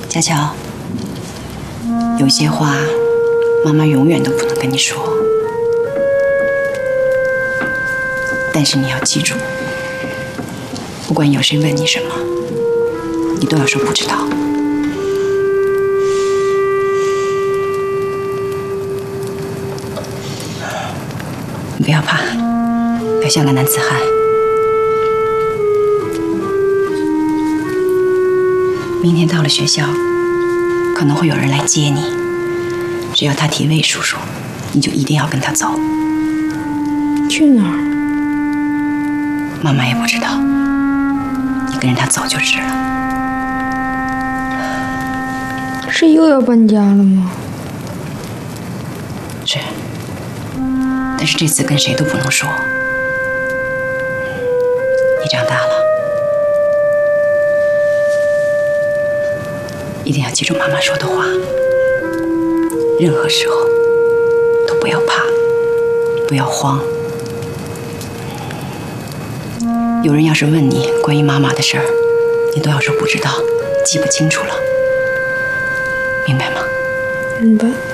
佳乔，有些话妈妈永远都不能跟你说，但是你要记住，不管有谁问你什么，你都要说不知道。你不要怕，要像个男子汉。明天到了学校，可能会有人来接你，只要他提魏叔叔，你就一定要跟他走。 去哪儿？ 妈妈也不知道，你跟着他走就是了。 是又要搬家了吗？ 是，但是这次跟谁都不能说。你长大了，一定要记住妈妈说的话，任何时候都不要怕，不要慌。有人要是问你关于妈妈的事儿，你都要说不知道，记不清楚了，明白吗？ 明白。